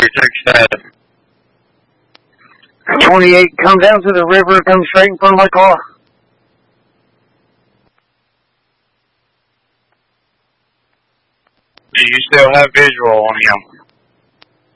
36-7. 28, come down to the river, come straight in front of my car. Do you still have visual on him?